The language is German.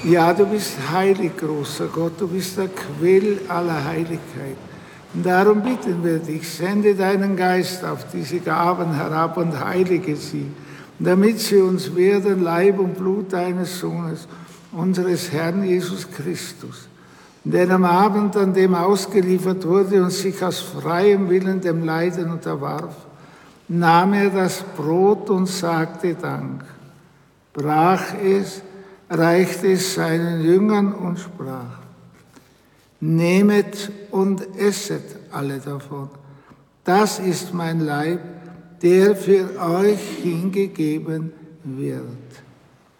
Ja, du bist heilig, großer Gott, du bist der Quell aller Heiligkeit. Und darum bitten wir dich, sende deinen Geist auf diese Gaben herab und heilige sie, damit sie uns werden Leib und Blut deines Sohnes, unseres Herrn Jesus Christus. Der am Abend, an dem ausgeliefert wurde und sich aus freiem Willen dem Leiden unterwarf, nahm er das Brot und sagte Dank, brach es, reichte es seinen Jüngern und sprach, nehmet und esset alle davon. Das ist mein Leib, der für euch hingegeben wird.